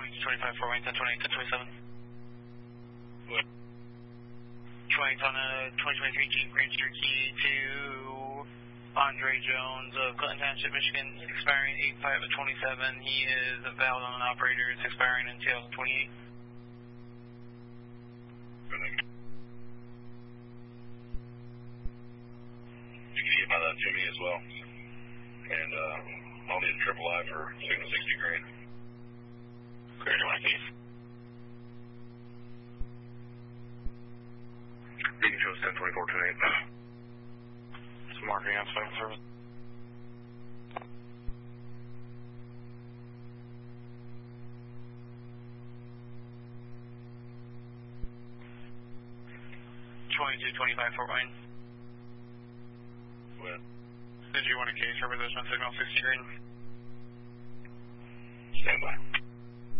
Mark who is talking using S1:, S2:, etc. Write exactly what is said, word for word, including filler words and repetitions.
S1: twenty-two twenty-five, Fort Wayne, ten twenty-eight, ten twenty-seven.
S2: What?
S1: twenty on a twenty twenty-three Jeep Grand Cherokee to Andre Jones of Clinton Township, Michigan, expiring eight five of twenty-seven. He is a valid on an operator. It's expiring in two thousand twenty-eight.
S2: You can email that to me as well. And uh, I'll need a triple I for signal sixty grand.
S1: Clear to my case.
S2: Beacon shows ten twenty-four twenty-eight.
S1: It's marking on spike service. twenty-two twenty-five, Fort Wayne.
S2: What?
S1: Did you want a case for position on signal sixty green?
S2: Stand by.